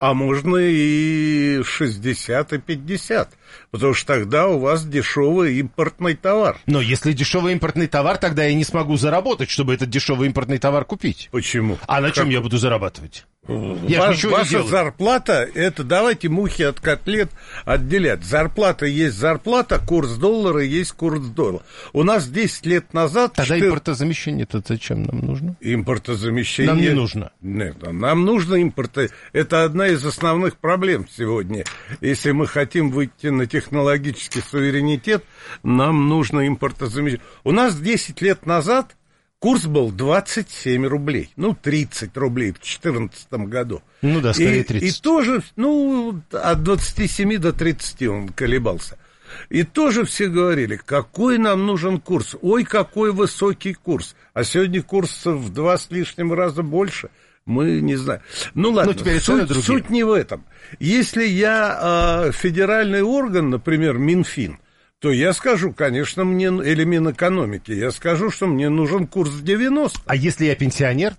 А можно и 60, и 50, потому что тогда у вас дешевый импортный товар. Но если дешевый импортный товар, тогда я не смогу заработать, чтобы этот дешевый импортный товар купить. Почему? А на чем я буду зарабатывать? Ваша зарплата, это давайте мухи от котлет отделять. Зарплата есть зарплата, курс доллара есть курс доллара. У нас 10 лет назад... Тогда импортозамещение-то зачем нам нужно? Импортозамещение... Нам не нужно. Нет, нам нужно импорт. Это одна из основных проблем сегодня. Если мы хотим выйти на технологический суверенитет, нам нужно импортозамещение. У нас 10 лет назад... Курс был 27 рублей, 30 рублей в 2014 году. Ну да, скорее 30. И тоже, от 27 до 30 он колебался. И тоже все говорили, какой нам нужен курс, ой, какой высокий курс. А сегодня курс в 2 с лишним раза больше, мы не знаем. Ладно, суть не в этом. Если я федеральный орган, например, Минфин, то я скажу, конечно, или Минэкономики, я скажу, что мне нужен курс 90. А если я пенсионер?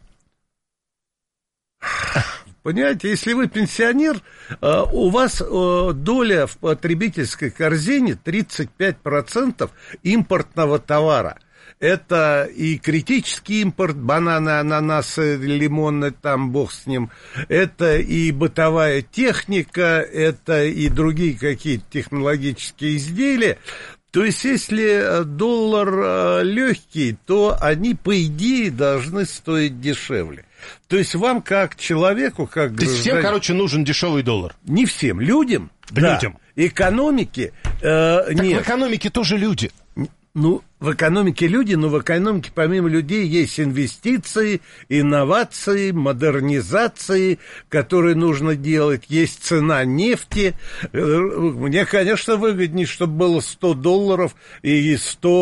Понимаете, если вы пенсионер, у вас доля в потребительской корзине 35% импортного товара. Это и критический импорт, бананы, ананасы, лимоны, там бог с ним. Это и бытовая техника, это и другие какие-то технологические изделия. То есть, если доллар легкий, то они, по идее, должны стоить дешевле. То есть, вам, как человеку, как гражданину... То есть, всем, нужен дешевый доллар? Не всем. Людям? Людям. Да. Экономике нет. В экономике тоже люди. В экономике люди, но в экономике помимо людей есть инвестиции, инновации, модернизации, которые нужно делать, есть цена нефти. Мне, конечно, выгоднее, чтобы было $100 и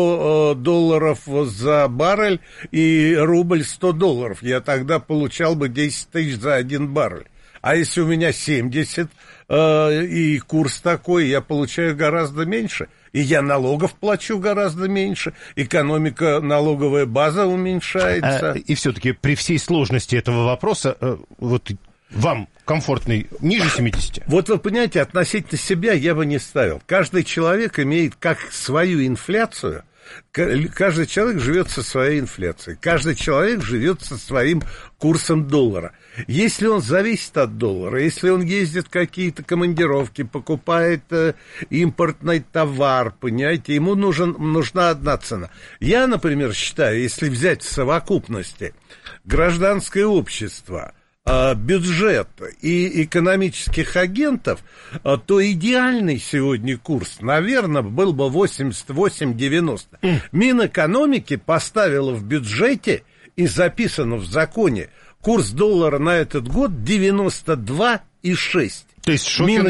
$100 за баррель, и рубль $100. Я тогда получал бы 10 тысяч за 1 баррель. А если у меня 70 и курс такой, я получаю гораздо меньше. И я налогов плачу гораздо меньше, экономика, налоговая база уменьшается. И все-таки при всей сложности этого вопроса, вам комфортный ниже 70? Вот вы понимаете, относительно себя я бы не ставил. Каждый человек имеет как свою инфляцию. Каждый человек живет со своей инфляцией. Каждый человек живет со своим курсом доллара. Если он зависит от доллара, если он ездит в какие-то командировки, покупает импортный товар, понимаете, ему нужна одна цена. Я, например, считаю, если взять в совокупности гражданское общество, бюджет и экономических агентов, то идеальный сегодня курс, наверное, был бы 88-90. Минэкономики поставила в бюджете и записано в законе курс доллара на этот год 92,6. То есть Шохин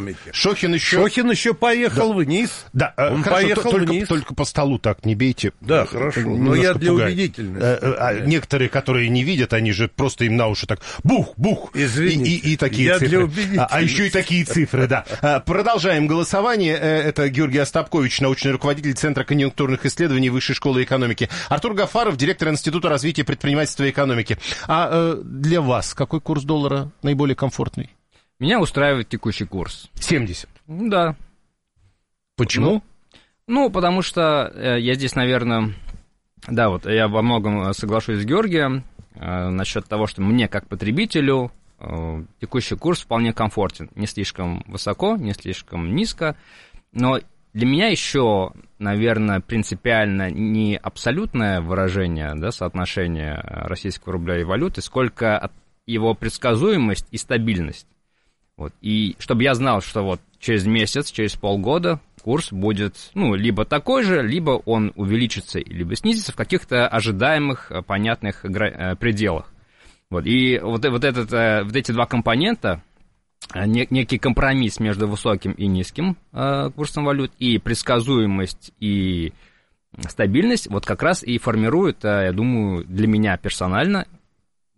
еще поехал вниз. Да, он поехал вниз. Только по столу так не бейте. Да, хорошо. Но я для убедительности. Некоторые, которые не видят, они же просто им на уши так бух-бух. Извините. И такие я цифры. Для убедительности. А еще и такие цифры, да. Продолжаем голосование. Это Георгий Остапкович, научный руководитель Центра конъюнктурных исследований Высшей школы экономики. Артур Гафаров, директор Института развития предпринимательства и экономики. А для вас какой курс доллара наиболее комфортный? Меня устраивает текущий курс. 70? Да. Почему? Потому что я здесь, наверное... Да, вот я во многом соглашусь с Георгием насчет того, что мне, как потребителю, текущий курс вполне комфортен. Не слишком высоко, не слишком низко. Но для меня еще, наверное, принципиально не абсолютное выражение, да, соотношение российского рубля и валюты, сколько его предсказуемость и стабильность. И чтобы я знал, что через месяц, через полгода курс будет, либо такой же, либо он увеличится, либо снизится в каких-то ожидаемых, понятных пределах. И эти два компонента, некий компромисс между высоким и низким курсом валют, и предсказуемость, и стабильность, как раз и формирует, я думаю, для меня персонально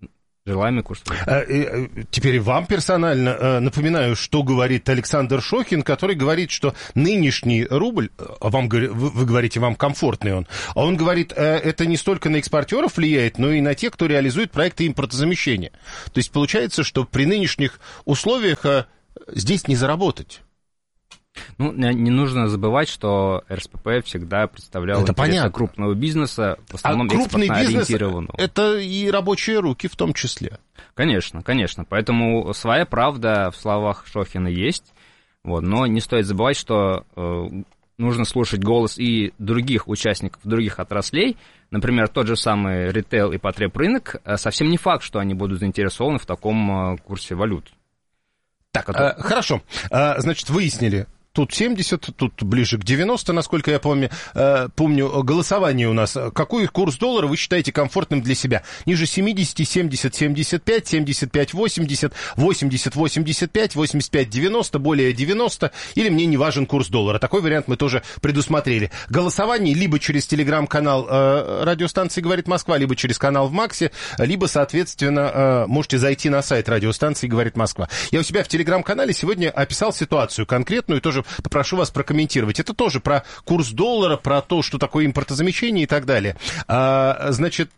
желаемый курс. Теперь вам персонально напоминаю, что говорит Александр Шохин, который говорит, что нынешний рубль, вы говорите, вам комфортный он, а он говорит, это не столько на экспортеров влияет, но и на тех, кто реализует проекты импортозамещения. То есть получается, что при нынешних условиях здесь не заработать. Ну, не нужно забывать, что РСПП всегда представлял интересы крупного бизнеса, в основном экспортно ориентированного. Это и рабочие руки в том числе. Конечно, конечно. Поэтому своя правда в словах Шохина есть. Вот, но не стоит забывать, что нужно слушать голос и других участников других отраслей. Например, тот же самый ритейл и потребрынок. Совсем не факт, что они будут заинтересованы в таком курсе валют. Так, хорошо. Значит, выяснили. Тут 70, тут ближе к 90, насколько я помню. Голосование у нас. Какой курс доллара вы считаете комфортным для себя? Ниже 70, 70, 75, 75, 80, 80, 85, 85, 90, более 90. Или мне не важен курс доллара. Такой вариант мы тоже предусмотрели. Голосование либо через телеграм-канал радиостанции «Говорит Москва», либо через канал в Максе, либо, соответственно, можете зайти на сайт радиостанции «Говорит Москва». Я у себя в телеграм-канале сегодня описал ситуацию конкретную, тоже попрошу вас прокомментировать. Это тоже про курс доллара, про то, что такое импортозамещение и так далее. Значит,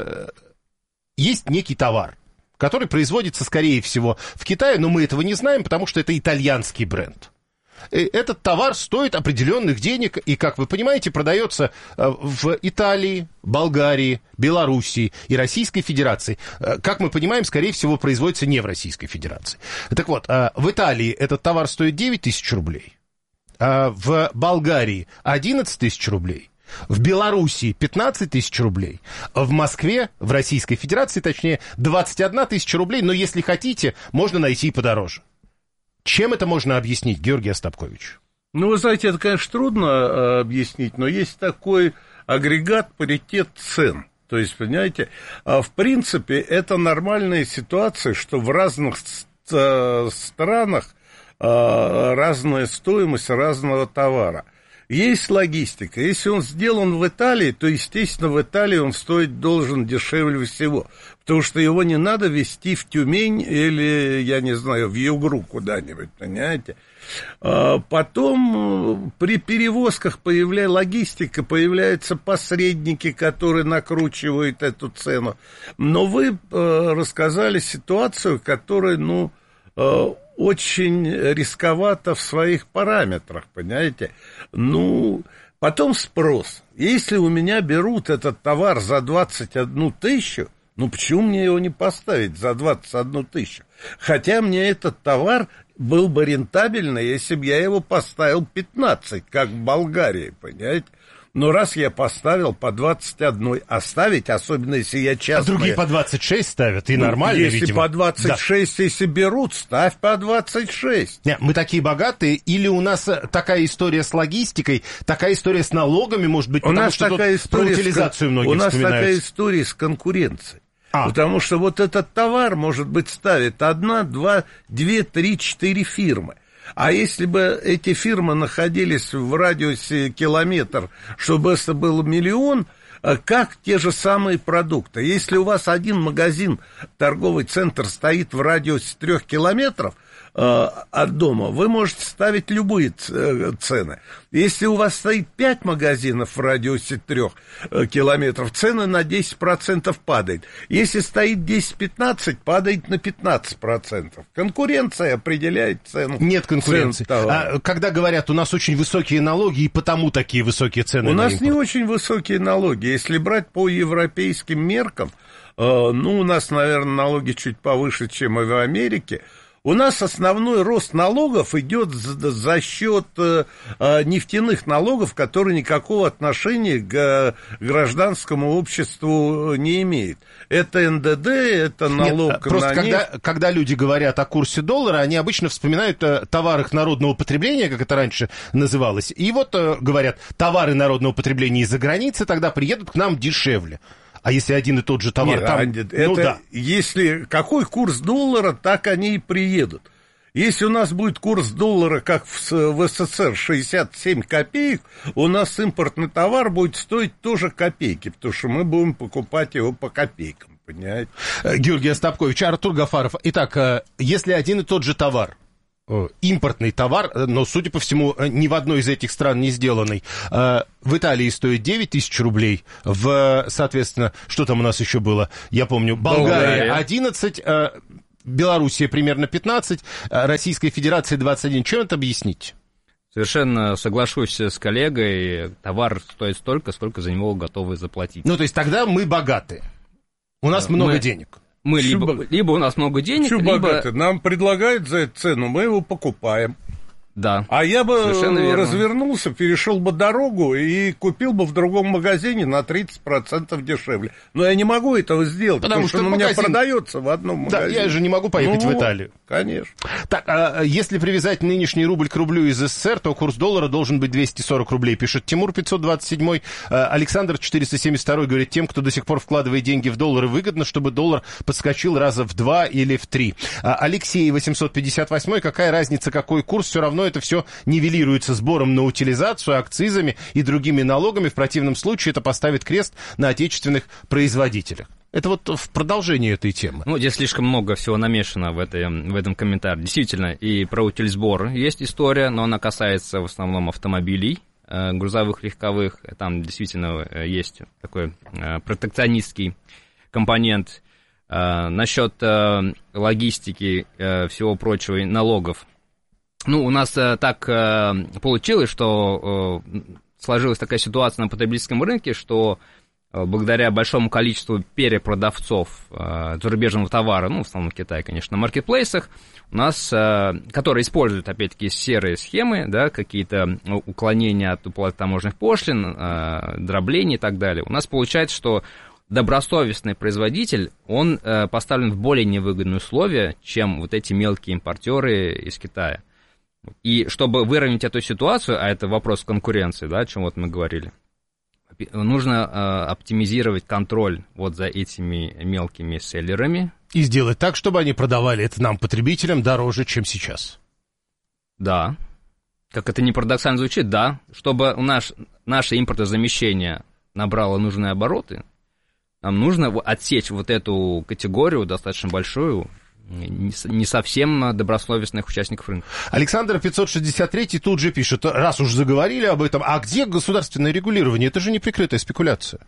есть некий товар, который производится, скорее всего, в Китае, но мы этого не знаем, потому что это итальянский бренд. Этот товар стоит определенных денег и, как вы понимаете, продается в Италии, Болгарии, Белоруссии и Российской Федерации. Как мы понимаем, скорее всего, производится не в Российской Федерации. Так вот, в Италии этот товар стоит 9 тысяч рублей, в Болгарии 11 тысяч рублей, в Белоруссии 15 тысяч рублей, в Москве, в Российской Федерации, точнее, 21 тысяча рублей, но если хотите, можно найти и подороже. Чем это можно объяснить, Георгий Остапкович? Ну, вы знаете, это, конечно, трудно объяснить, но есть такой агрегат паритет цен. То есть, понимаете, в принципе, это нормальная ситуация, что в разных странах разная стоимость разного товара. Есть логистика. Если он сделан в Италии, то, естественно, в Италии он стоить должен дешевле всего. Потому что его не надо везти в Тюмень или, я не знаю, в Югру куда-нибудь, понимаете? Потом при перевозках логистика, появляются посредники, которые накручивают эту цену. Но вы рассказали ситуацию, которая, очень рисковато в своих параметрах, понимаете? Потом спрос. Если у меня берут этот товар за 21 тысячу, почему мне его не поставить за 21 тысячу? Хотя мне этот товар был бы рентабельный, если бы я его поставил 15, как в Болгарии, понимаете? Но раз я поставил по 21 оставить, особенно если я часто... А другие по 26 ставят, и нормально, если видимо. Если по 26, да. Если берут, ставь по 26. Нет, мы такие богатые, или у нас такая история с логистикой, такая история с налогами, может быть, потому что тут про утилизацию многие вспоминают. У нас такая история с конкуренцией. Потому что вот этот товар, может быть, ставит 1, 2, 3, 4 фирмы. А если бы эти фирмы находились в радиусе километр, чтобы это был 1 миллион, как те же самые продукты? Если у вас один магазин, торговый центр стоит в радиусе 3 километров от дома, вы можете ставить любые цены. Если у вас стоит 5 магазинов в радиусе 3 километров, цены на 10% падают. Если стоит 10-15, падает на 15%. Конкуренция определяет цену. Нет конкуренции. Когда говорят, у нас очень высокие налоги, и потому такие высокие цены. У нас не очень высокие налоги. Если брать по европейским меркам, у нас, наверное, налоги чуть повыше, чем и в Америке. У нас основной рост налогов идет за счет нефтяных налогов, которые никакого отношения к гражданскому обществу не имеют. Это НДД, это налог на нефть. Когда люди говорят о курсе доллара, они обычно вспоминают о товарах народного потребления, как это раньше называлось. И вот говорят, товары народного потребления из-за границы тогда приедут к нам дешевле. А если один и тот же товар Если какой курс доллара, так они и приедут. Если у нас будет курс доллара, как в СССР, 67 копеек, у нас импортный товар будет стоить тоже копейки, потому что мы будем покупать его по копейкам, понимаете? Георгий Остапкович, Артур Гафаров. Итак, если один и тот же товар, импортный товар, но, судя по всему, ни в одной из этих стран не сделанный, в Италии стоит 9 тысяч рублей, соответственно, что там у нас еще было, я помню, Болгария 11, Белоруссия примерно 15, Российская Федерация 21. Чем это объяснить? Совершенно соглашусь с коллегой, товар стоит столько, сколько за него готовы заплатить. Ну, то есть тогда мы богаты, у нас много денег. Мы либо у нас много денег, либо... богаты? Нам предлагают за эту цену, мы его покупаем. Да. А я бы развернулся, перешел бы дорогу и купил бы в другом магазине на 30% дешевле. Но я не могу этого сделать, потому что он у меня продается в одном магазине. Да, я же не могу поехать в Италию. Конечно. Так, а если привязать нынешний рубль к рублю из СССР, то курс доллара должен быть 240 рублей, пишет Тимур 527. Александр 472 говорит, тем, кто до сих пор вкладывает деньги в доллары, выгодно, чтобы доллар подскочил раза в 2 или в 3. Алексей 858, какая разница, какой курс, все равно это все нивелируется сбором на утилизацию, акцизами и другими налогами. В противном случае это поставит крест на отечественных производителях. Это вот в продолжении этой темы. Ну, здесь слишком много всего намешано в этом комментарии. Действительно, и про утильсбор есть история, но она касается в основном автомобилей, грузовых, легковых. Там действительно есть такой протекционистский компонент. Насчет логистики, всего прочего, и налогов. Ну, у нас так получилось, что сложилась такая ситуация на потребительском рынке, что благодаря большому количеству перепродавцов зарубежного товара, ну, в основном в Китае, конечно, на маркетплейсах, у нас, которые используют, опять-таки, серые схемы, да, какие-то уклонения от уплаты таможенных пошлин, дробления и так далее, у нас получается, что добросовестный производитель, он поставлен в более невыгодные условия, чем вот эти мелкие импортеры из Китая. И чтобы выровнять эту ситуацию, а это вопрос конкуренции, да, о чем вот мы говорили, нужно оптимизировать контроль вот за этими мелкими селлерами. И сделать так, чтобы они продавали это нам, потребителям, дороже, чем сейчас. Да. Как это не парадоксально звучит, да. Чтобы наше импортозамещение набрало нужные обороты, нам нужно отсечь вот эту категорию, достаточно большую, не совсем добросовестных участников рынка. Александр 563 тут же пишет, раз уж заговорили об этом, а где государственное регулирование? Это же неприкрытая спекуляция.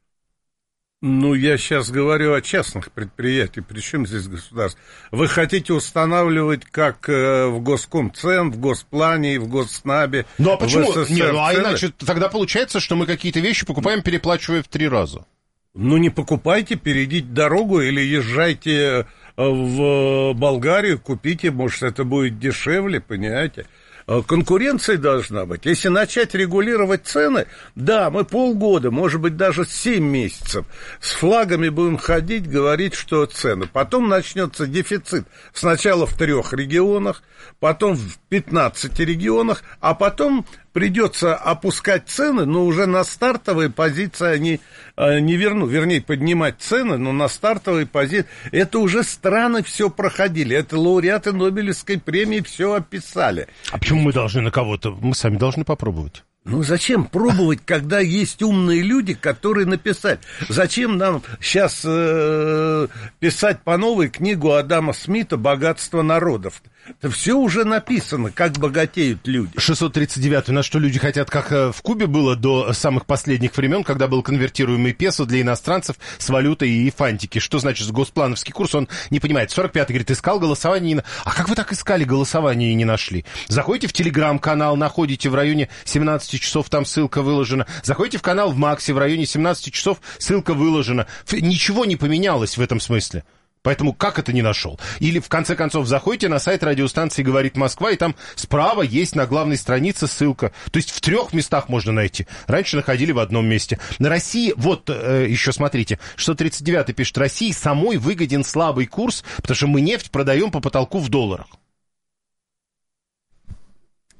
Ну, я сейчас говорю о частных предприятиях, причем здесь государство. Вы хотите устанавливать, как в Госкомцен, в Госплане, в Госснабе, ну, а почему? в СССР Не, ну, а цены? иначе тогда получается, что мы какие-то вещи покупаем, переплачивая в 3 раза. Ну, не покупайте, перейдите дорогу или езжайте в Болгарию, купите, может, это будет дешевле, понимаете? Конкуренция должна быть. Если начать регулировать цены, да, мы полгода, может быть, даже 7 месяцев с флагами будем ходить, говорить, что цены. Потом начнется дефицит. Сначала в 3 регионах, потом в 15 регионах, а потом придется опускать цены, но уже на стартовые позиции они не вернут. Вернее, поднимать цены, но на стартовые позиции. Это уже страны все проходили. Это лауреаты Нобелевской премии все описали. А почему мы должны на кого-то? Мы сами должны попробовать. Ну, зачем пробовать, когда есть умные люди, которые написать? Зачем нам сейчас писать по новой книгу Адама Смита «Богатство народов»? Это все уже написано, как богатеют люди. 639-й. На что люди хотят, как в Кубе было до самых последних времен, когда был конвертируемый песо для иностранцев с валютой и фантики. Что значит госплановский курс? Он не понимает. 45-й говорит, искал голосование. А как вы так искали голосование и не нашли? Заходите в телеграм-канал, находите в районе 17 часов, там ссылка выложена. Заходите в канал в Максе, в районе 17 часов ссылка выложена. Ничего не поменялось в этом смысле. Поэтому как это не нашел? Или, в конце концов, заходите на сайт радиостанции «Говорит Москва», и там справа есть на главной странице ссылка. То есть в 3 местах можно найти. Раньше находили в одном месте. На России, вот еще смотрите, 639-й пишет, России самой выгоден слабый курс, потому что мы нефть продаем по потолку в долларах.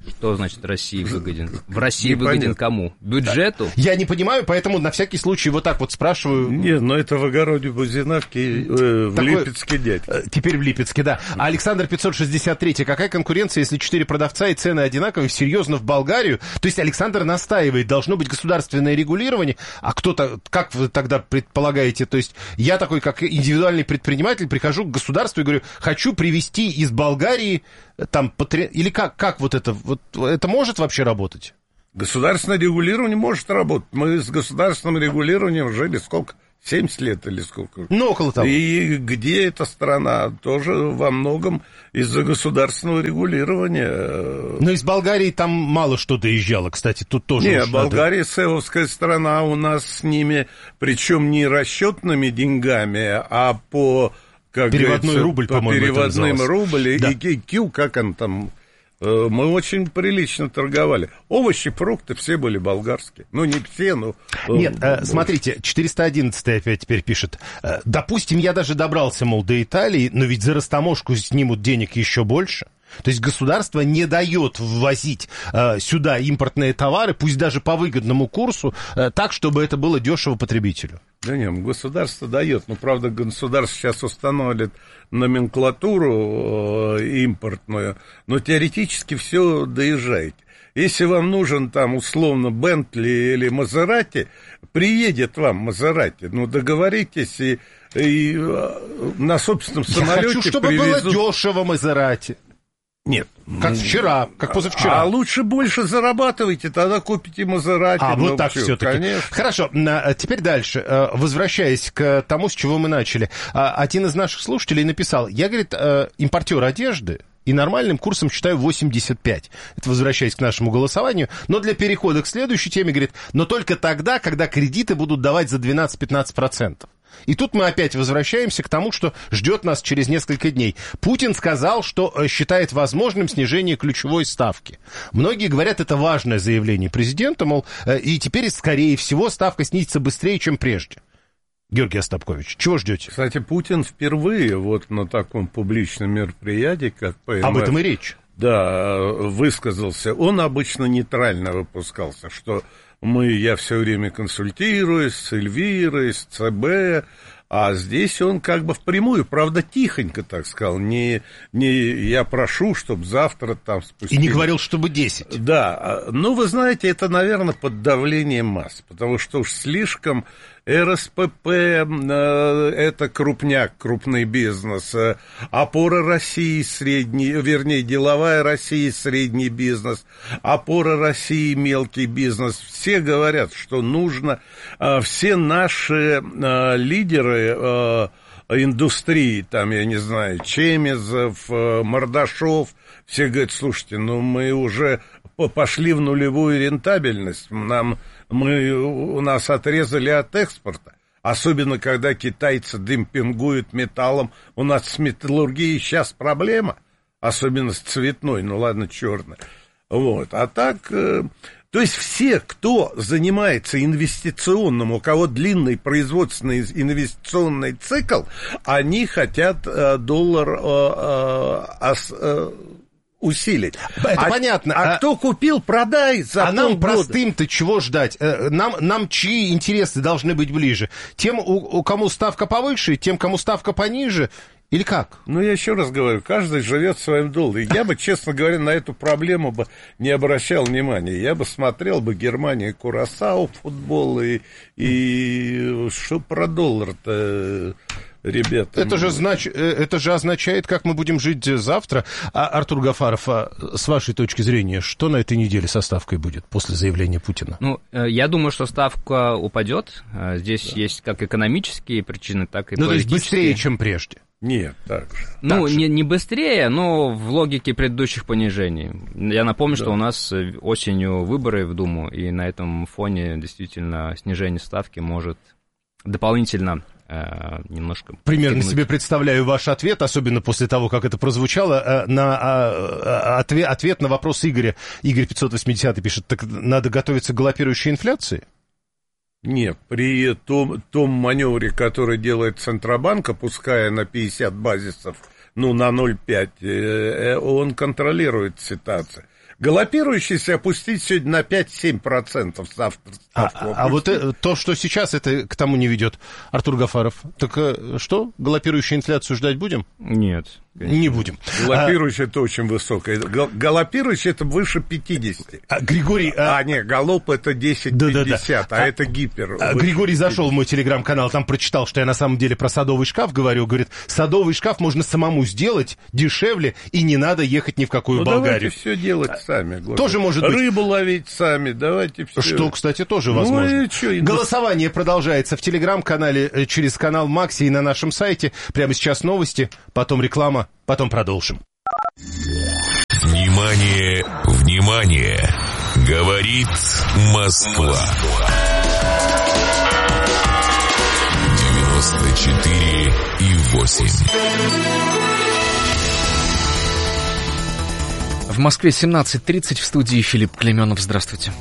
Что значит России выгоден? В России выгоден кому? Бюджету? Я не понимаю, поэтому на всякий случай вот так вот спрашиваю. Нет, но это в огороде Бузиновки, в Липецке дядь. Теперь в Липецке, да. А Александр 563. Какая конкуренция, если 4 продавца и цены одинаковые? Серьезно, в Болгарию? То есть Александр настаивает, должно быть государственное регулирование. А кто-то, как вы тогда предполагаете? То есть я такой, как индивидуальный предприниматель, прихожу к государству и говорю, хочу привезти из Болгарии там, или как вот это может вообще работать? Государственное регулирование может работать. Мы с государственным регулированием жили сколько? 70 лет или сколько? Ну, около того. И где эта страна? Тоже во многом из-за государственного регулирования. Но из Болгарии там мало что доезжало, кстати, тут тоже. Нет, Болгария сеовская страна, у нас с ними, причем не расчетными деньгами, а по... Как переводной рубль, по по-моему, переводным рубль, да. И Q, как он там, мы очень прилично торговали. Овощи, фрукты все были болгарские. Ну, не все, но... Нет, смотрите, 411 опять теперь пишет. Допустим, я даже добрался, мол, до Италии, но ведь за растаможку снимут денег еще больше. То есть государство не дает ввозить сюда импортные товары, пусть даже по выгодному курсу, так, чтобы это было дешево потребителю. Да нет, государство дает. Но, правда, государство сейчас установит номенклатуру импортную, но теоретически все доезжаете. Если вам нужен там условно Бентли или Мазерати, приедет вам Мазерати. Ну, договоритесь и на собственном самолете я хочу, чтобы привезут... было дешево Мазерати. Нет. Как вчера, как позавчера. А лучше больше зарабатывайте, тогда купите Мазерати. А вот так все-таки. Конечно. Хорошо, теперь дальше. Возвращаясь к тому, с чего мы начали. Один из наших слушателей написал, я, говорит, импортер одежды, и нормальным курсом считаю 85. Это возвращаясь к нашему голосованию. Но для перехода к следующей теме, говорит, но только тогда, когда кредиты будут давать за 12-15%. И тут мы опять возвращаемся к тому, что ждет нас через несколько дней. Путин сказал, что считает возможным снижение ключевой ставки. Многие говорят, это важное заявление президента, мол, и теперь, скорее всего, ставка снизится быстрее, чем прежде. Георгий Остапкович, чего ждете? Кстати, Путин впервые вот на таком публичном мероприятии, как ПМФ... Об этом и речь. Да, высказался. Он обычно нейтрально выпускался, что я все время консультируюсь с Эльвирой, с ЦБ, а здесь он как бы впрямую, правда, тихонько так сказал, не я прошу, чтобы завтра там спустили. И не говорил, чтобы 10. Да, ну, вы знаете, это, наверное, под давлением масс, потому что уж слишком РСПП, это крупняк, крупный бизнес, опора России, деловая Россия, средний бизнес, опора России, мелкий бизнес. Все говорят, что нужно, все наши лидеры индустрии, там, я не знаю, Чемезов, Мордашов, все говорят, слушайте, ну мы уже пошли в нулевую рентабельность, у нас отрезали от экспорта, особенно когда китайцы демпингуют металлом, у нас с металлургией сейчас проблема, особенно с цветной, ну ладно, черной, вот, а так... То есть все, кто занимается инвестиционным, у кого длинный производственный инвестиционный цикл, они хотят доллар усилить. Это понятно. А кто купил, продай за полгода. Нам простым-то чего ждать? Нам чьи интересы должны быть ближе? Тем, у кому ставка повыше, тем, кому ставка пониже? Или как? Ну, я еще раз говорю, каждый живет в своем долларе. Я бы, честно говоря, на эту проблему бы не обращал внимания. Я бы смотрел бы Германия, Курасау, футбол, и что про доллар-то, ребята? Это же означает, как мы будем жить завтра. Артур Гафаров, с вашей точки зрения, что на этой неделе со ставкой будет после заявления Путина? Ну, я думаю, что ставка упадет. Здесь есть как экономические причины, так и политические. Ну, то есть быстрее, чем прежде. Нет, так же. Ну, не быстрее, но в логике предыдущих понижений. Я напомню, что у нас осенью выборы в Думу, и на этом фоне действительно снижение ставки может дополнительно немножко... Примерно себе представляю ваш ответ, особенно после того, как это прозвучало, на ответ на вопрос Игоря. Игорь 580 пишет, так надо готовиться к галопирующей инфляции? Нет, при том маневре, который делает Центробанк, опуская на 50 базисов, ну, на 0,5, он контролирует ситуацию. Галопирующийся опустить сегодня на 5-7% ставку. А вот то, что сейчас, это к тому не ведет. Артур Гафаров, так что, галопирующую инфляцию ждать будем? Нет. Не будем. Галопирующая это очень высокая. Галопирующая это выше 50. Григорий... Нет, галоп это 10-50, а это гипер. Григорий зашел в мой телеграм-канал, там прочитал, что я на самом деле про садовый шкаф говорю. Говорит, садовый шкаф можно самому сделать дешевле, и не надо ехать ни в какую Болгарию. Давайте все делать сами. Тоже может быть. Рыбу ловить сами, давайте все. Что, кстати, тоже возможно. Голосование продолжается в телеграм-канале, через канал Макси и на нашем сайте. Прямо сейчас новости, потом реклама, потом продолжим. Внимание, внимание! Говорит Москва. 94,8. В Москве 17:30, в студии Филипп Клеменов. Здравствуйте.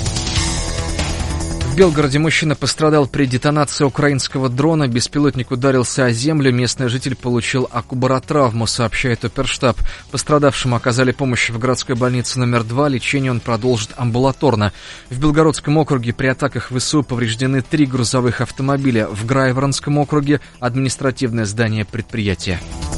В Белгороде мужчина пострадал при детонации украинского дрона. Беспилотник ударился о землю. Местный житель получил акубаротравму, сообщает оперштаб. Пострадавшему оказали помощь в городской больнице номер 2. Лечение он продолжит амбулаторно. В Белгородском округе при атаках ВСУ повреждены 3 грузовых автомобиля. В Грайворонском округе административное здание предприятия.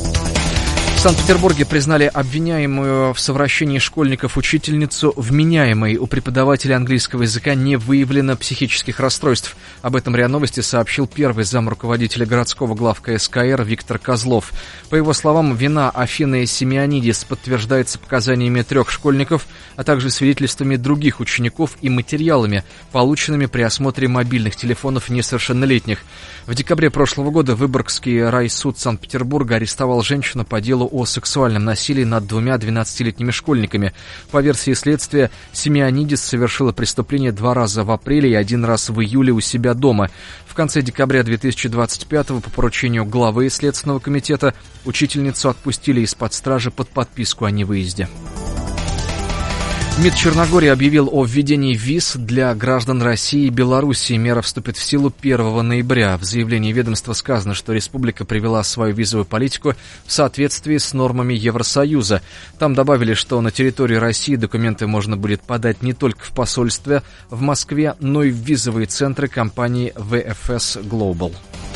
В Санкт-Петербурге признали обвиняемую в совращении школьников учительницу вменяемой. У преподавателя английского языка не выявлено психических расстройств. Об этом РИА Новости сообщил первый зам руководителя городского главка СКР Виктор Козлов. По его словам, вина Афины Симеонидис подтверждается показаниями 3 школьников, а также свидетельствами других учеников и материалами, полученными при осмотре мобильных телефонов несовершеннолетних. В декабре прошлого года Выборгский райсуд Санкт-Петербурга арестовал женщину по делу о сексуальном насилии над 2 12-летними школьниками. По версии следствия, Симеонидис совершила преступление 2 раза в апреле и 1 раз в июле у себя дома. В конце декабря 2025-го по поручению главы Следственного комитета учительницу отпустили из-под стражи под подписку о невыезде. МИД Черногории объявил о введении виз для граждан России и Белоруссии. Мера вступит в силу 1 ноября. В заявлении ведомства сказано, что республика привела свою визовую политику в соответствии с нормами Евросоюза. Там добавили, что на территории России документы можно будет подать не только в посольстве в Москве, но и в визовые центры компании VFS Global.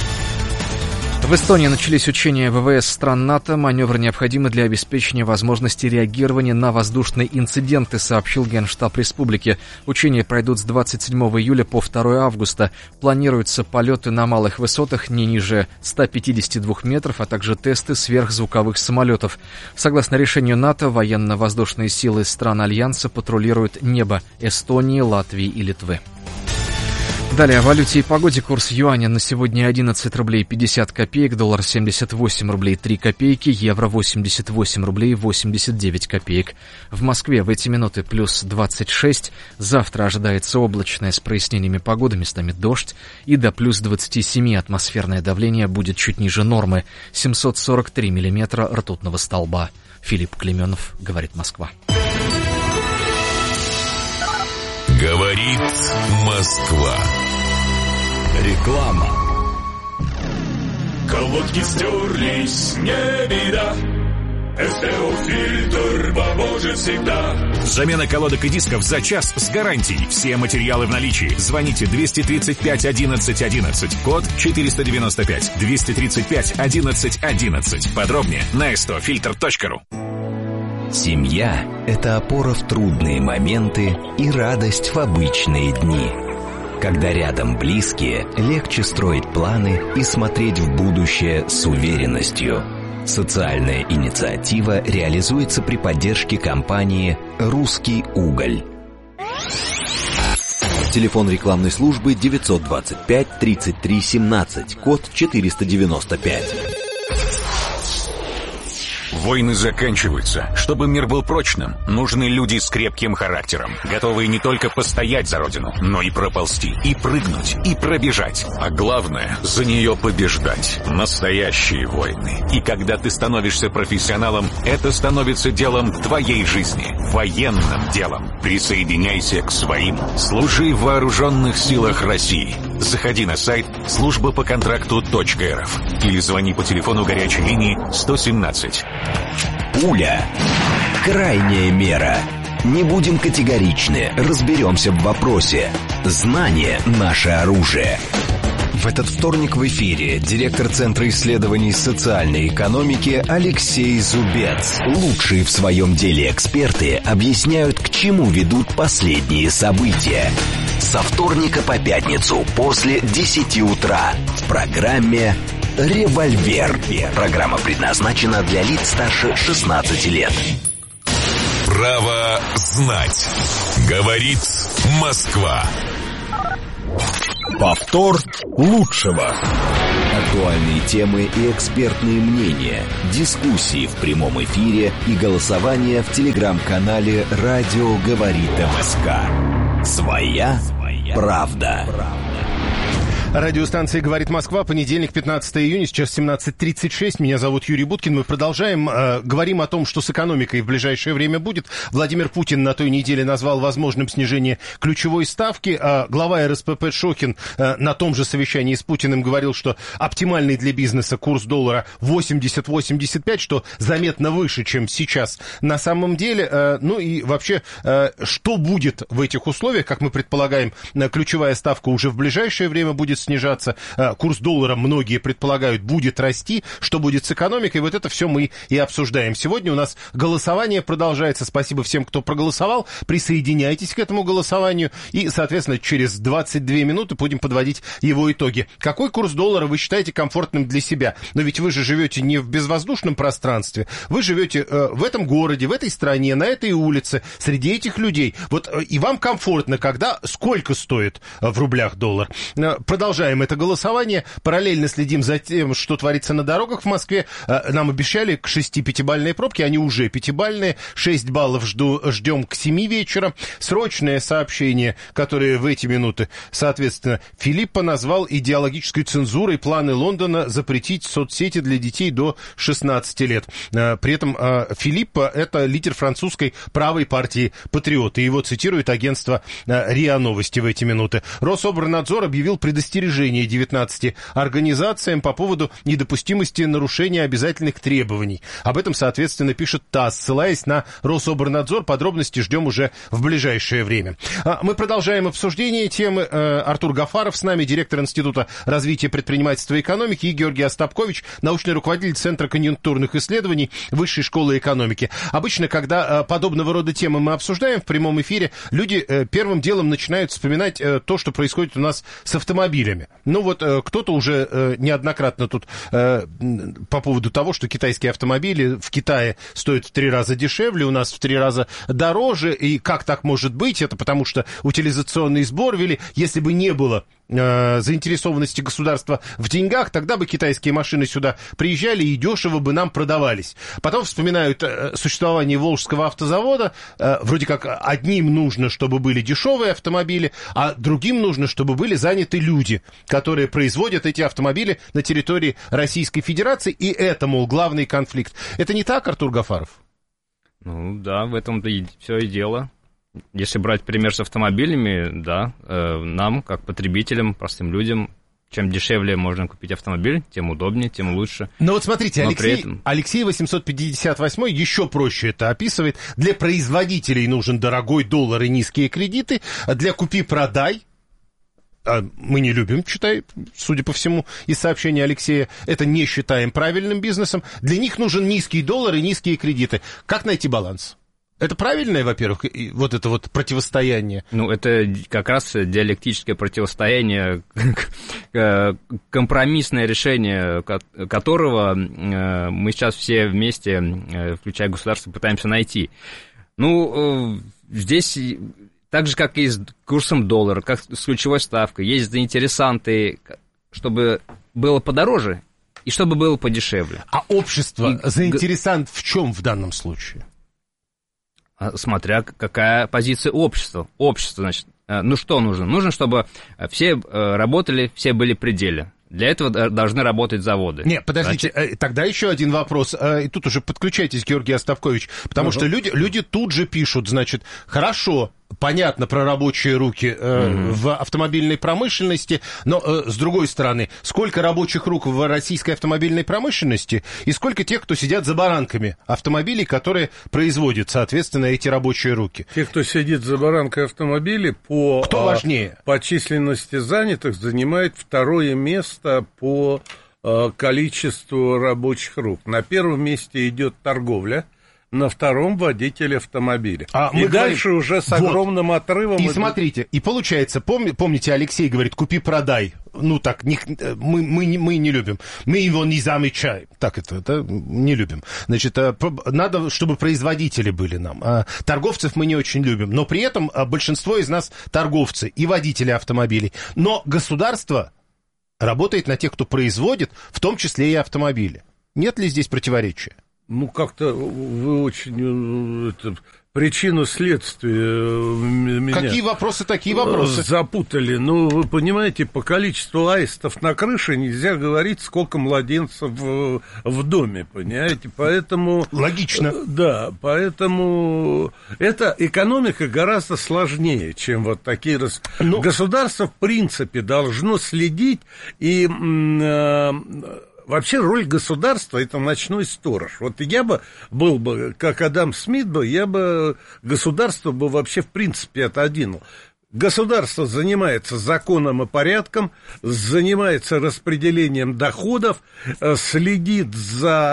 В Эстонии начались учения ВВС стран НАТО. Маневр необходимы для обеспечения возможности реагирования на воздушные инциденты, сообщил Генштаб республики. Учения пройдут с 27 июля по 2 августа. Планируются полеты на малых высотах не ниже 152 метров, а также тесты сверхзвуковых самолетов. Согласно решению НАТО, военно-воздушные силы стран Альянса патрулируют небо Эстонии, Латвии и Литвы. Далее о валюте и погоде. Курс юаня на сегодня 11 рублей 50 копеек, доллар 78 рублей 3 копейки, евро 88 рублей 89 копеек. В Москве в эти минуты плюс 26. Завтра ожидается облачное с прояснениями погоды, местами дождь. И до плюс 27 атмосферное давление будет чуть ниже нормы. 743 миллиметра ртутного столба. Филипп Клеменов, говорит Москва. Говорит Москва. Реклама. Колодки стерлись, не беда. СТО-фильтр поможет всегда. Замена колодок и дисков за час с гарантией. Все материалы в наличии. Звоните 235 11 11. Код 495. 235 11 11. Подробнее на stofilter.ru. Семья – это опора в трудные моменты и радость в обычные дни. Когда рядом близкие, легче строить планы и смотреть в будущее с уверенностью. Социальная инициатива реализуется при поддержке компании «Русский уголь». Телефон рекламной службы 925 33 17, код 495. Войны заканчиваются. Чтобы мир был прочным, нужны люди с крепким характером, готовые не только постоять за родину, но и проползти, и прыгнуть, и пробежать. А главное, за нее побеждать. Настоящие войны. И когда ты становишься профессионалом, это становится делом твоей жизни. Военным делом. Присоединяйся к своим. Служи в вооруженных силах России. Заходи на сайт службапоконтракту.рф или звони по телефону горячей линии 117. Пуля. Крайняя мера. Не будем категоричны, разберемся в вопросе. Знание – наше оружие. В этот вторник в эфире директор Центра исследований социальной экономики Алексей Зубец. Лучшие в своем деле эксперты объясняют, к чему ведут последние события. Со вторника по пятницу после 10 утра в программе «Револьвер». Программа предназначена для лиц старше 16 лет. Право знать. Говорит Москва. Повтор лучшего. Актуальные темы и экспертные мнения, дискуссии в прямом эфире и голосование в телеграм-канале «Радио говорит МСК». Своя правда. Радиостанция «Говорит Москва», понедельник, 15 июня, сейчас 17:36. Меня зовут Юрий Буткин. Мы продолжаем. Говорим о том, что с экономикой в ближайшее время будет. Владимир Путин на той неделе назвал возможным снижение ключевой ставки. Глава РСПП Шохин на том же совещании с Путиным говорил, что оптимальный для бизнеса курс доллара 80-85, что заметно выше, чем сейчас на самом деле. Ну и вообще, что будет в этих условиях, как мы предполагаем, ключевая ставка уже в ближайшее время будет снижаться, курс доллара, многие предполагают, будет расти, что будет с экономикой, вот это все мы и обсуждаем. Сегодня у нас голосование продолжается, спасибо всем, кто проголосовал, присоединяйтесь к этому голосованию, и, соответственно, через 22 минуты будем подводить его итоги. Какой курс доллара вы считаете комфортным для себя? Но ведь вы же живете не в безвоздушном пространстве, вы живете в этом городе, в этой стране, на этой улице, среди этих людей. Вот и вам комфортно, когда, сколько стоит в рублях доллар? Продолжаем это голосование, параллельно следим за тем, что творится на дорогах в Москве. Нам обещали к 6 пятибалльные пробки, они уже пятибалльные, 6 баллов ждем к 7 вечера. Срочное сообщение, которое в эти минуты, соответственно, Филиппо назвал идеологической цензурой планы Лондона запретить соцсети для детей до 16 лет. При этом Филиппо — это лидер французской правой партии «Патриоты». Его цитирует агентство РИА Новости в эти минуты. Рособорнадзор объявил предостережение 19 организациям по поводу недопустимости нарушения обязательных требований. Об этом, соответственно, пишет ТАСС, ссылаясь на Рособорнадзор. Подробности ждем уже в ближайшее время. Мы продолжаем обсуждение темы. Артур Гафаров с нами, директор Института развития предпринимательства и экономики, и Георгий Остапкович, научный руководитель Центра конъюнктурных исследований Высшей школы экономики. Обычно, когда подобного рода темы мы обсуждаем в прямом эфире, люди первым делом начинают вспоминать то, что происходит у нас с автомобилями. Ну вот кто-то уже неоднократно тут по поводу того, что китайские автомобили в Китае стоят в 3 раза дешевле, у нас в 3 раза дороже, и как так может быть? Это потому что утилизационный сбор ввели. Если бы не было заинтересованности государства в деньгах, тогда бы китайские машины сюда приезжали и дешево бы нам продавались. Потом вспоминают существование Волжского автозавода. Вроде как одним нужно, чтобы были дешевые автомобили, а другим нужно, чтобы были заняты люди, которые производят эти автомобили на территории Российской Федерации, и это, мол, главный конфликт. Это не так, Артур Гафаров? Ну да, в этом-то и все и дело. Если брать пример с автомобилями, да, нам, как потребителям, простым людям, чем дешевле можно купить автомобиль, тем удобнее, тем лучше. Но вот смотрите, этом... Алексей 858 еще проще это описывает. Для производителей нужен дорогой доллар и низкие кредиты, а для купи-продай, мы не любим, судя по всему, из сообщения Алексея, это не считаем правильным бизнесом. Для них нужен низкий доллар и низкие кредиты. Как найти баланс? Это правильное, во-первых, вот это вот противостояние? Ну, это как раз диалектическое противостояние, компромиссное решение, которого мы сейчас все вместе, включая государство, пытаемся найти. Ну, здесь... Так же, как и с курсом доллара, как с ключевой ставкой, есть заинтересанты, чтобы было подороже и чтобы было подешевле. А общество заинтересант в чем в данном случае? Смотря какая позиция общества. Общество, значит, ну что нужно? Нужно, чтобы все работали, все были в пределе. Для этого должны работать заводы. Нет, подождите, тогда еще один вопрос. И тут уже подключайтесь, Георгий Остапкович, потому что люди тут же пишут, значит, хорошо, понятно про рабочие руки в автомобильной промышленности, но, с другой стороны, сколько рабочих рук в российской автомобильной промышленности и сколько тех, кто сидят за баранками автомобилей, которые производят, соответственно, эти рабочие руки? Те, кто сидит за баранкой автомобилей, кто важнее? По численности занятых занимает второе место по количеству рабочих рук. На первом месте идет торговля, на втором водитель автомобиля. И дальше уже с огромным отрывом... И смотрите, и получается, помните, Алексей говорит, купи-продай. Ну так, мы не любим. Мы его не замечаем. Так это не любим. Значит, надо, чтобы производители были нам. Торговцев мы не очень любим. Но при этом большинство из нас торговцы и водители автомобилей. Но государство работает на тех, кто производит, в том числе и автомобили. Нет ли здесь противоречия? Ну, как-то вы очень причину следствия меня... Какие вопросы, такие вопросы. Запутали. Ну, вы понимаете, по количеству аистов на крыше нельзя говорить, сколько младенцев в доме, понимаете? Поэтому... Логично. Да, поэтому... Эта экономика гораздо сложнее, чем вот такие... Государство, в принципе, должно следить и... Вообще роль государства – это ночной сторож. Вот я бы был бы, как Адам Смит был, я бы государство бы вообще в принципе отодвинул. Государство занимается законом и порядком, занимается распределением доходов, следит за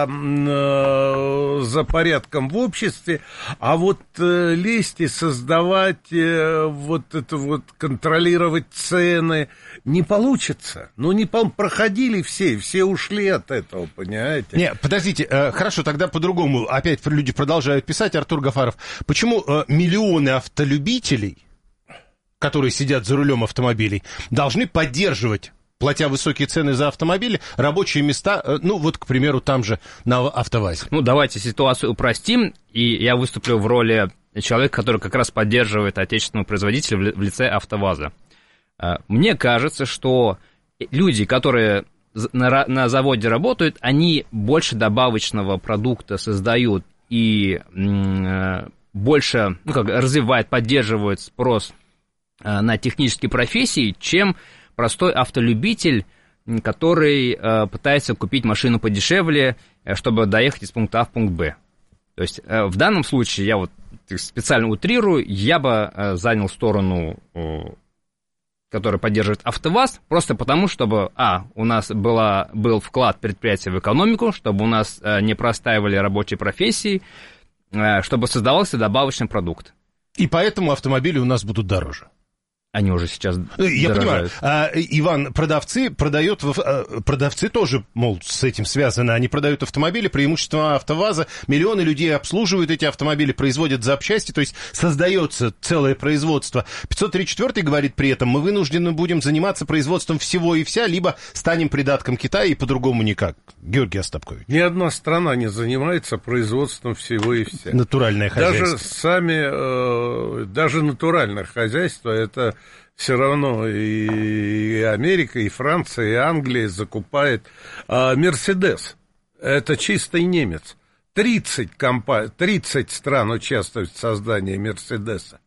порядком в обществе, а вот лезть и создавать, вот это вот, контролировать цены не получится. Ну, проходили все ушли от этого, понимаете? Не, подождите, хорошо, тогда по-другому. Опять люди продолжают писать, Артур Гафаров. Почему миллионы автолюбителей, которые сидят за рулем автомобилей, должны поддерживать, платя высокие цены за автомобили, рабочие места, ну, вот, к примеру, там же, на АвтоВАЗе? Ну, давайте ситуацию упростим, и я выступлю в роли человека, который как раз поддерживает отечественного производителя в лице АвтоВАЗа. Мне кажется, что люди, которые на заводе работают, они больше добавочного продукта создают и больше, развивают, поддерживают спрос на технические профессии, чем простой автолюбитель, который пытается купить машину подешевле, чтобы доехать из пункта А в пункт Б. То есть в данном случае, я вот специально утрирую, я бы занял сторону, которая поддерживает АвтоВАЗ, просто потому, чтобы, у нас был вклад предприятия в экономику, чтобы у нас не простаивали рабочие профессии, чтобы создавался добавочный продукт. И поэтому автомобили у нас будут дороже. Они уже сейчас Я дорожают. понимаю. Иван, продавцы тоже, мол, с этим связаны. Они продают автомобили, преимущество АвтоВАЗа. Миллионы людей обслуживают эти автомобили, производят запчасти, то есть создается целое производство. 534 говорит при этом, мы вынуждены будем заниматься производством всего и вся, либо станем придатком Китая, и по-другому никак. Георгий Остапкович. Ни одна страна не занимается производством всего и вся. Натуральное хозяйство. Даже натуральное хозяйство, это все равно и Америка, и Франция, и Англия закупает. Мерседес – это чистый немец. 30 стран участвуют в создании Мерседеса.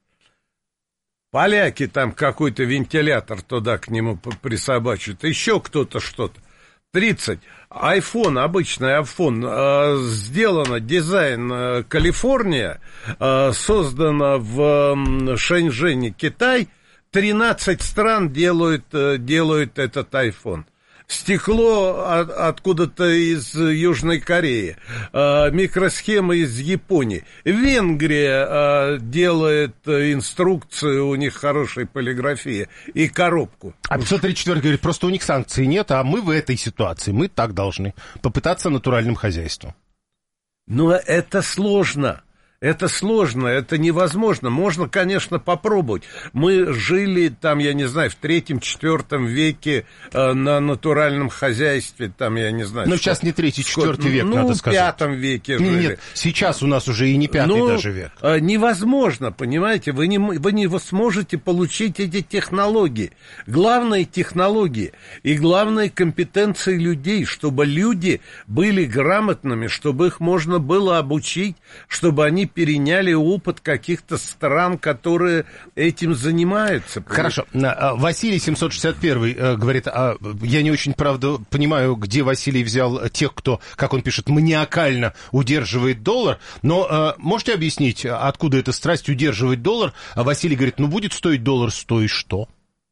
Поляки там какой-то вентилятор туда к нему присобачивают, еще кто-то что-то. 30. iPhone, обычный iPhone, сделано, дизайн Калифорния, создано в Шэньчжэне, Китай. 13 стран делают этот iPhone. Стекло откуда-то из Южной Кореи, микросхемы из Японии. Венгрия делает инструкцию, у них хорошая полиграфия, и коробку. А 534 говорит, просто у них санкций нет, а мы в этой ситуации, мы так должны попытаться натуральным хозяйством. Но это сложно. Это сложно, это невозможно. Можно, конечно, попробовать. Мы жили там, я не знаю, в 3-4 веке на натуральном хозяйстве, там, я не знаю. Ну, сейчас не 3-4 век, надо сказать. В 5 веке жили. Нет, сейчас у нас уже и не 5-й даже век. Невозможно, понимаете, вы не сможете получить эти технологии. Главное технологии и главное компетенции людей, чтобы люди были грамотными, чтобы их можно было обучить, чтобы они переняли опыт каких-то стран, которые этим занимаются. Хорошо. Василий 761 говорит, я не очень, правда, понимаю, где Василий взял тех, кто, как он пишет, маниакально удерживает доллар, но можете объяснить, откуда эта страсть удерживать доллар? А Василий говорит, будет стоить доллар 100 и что?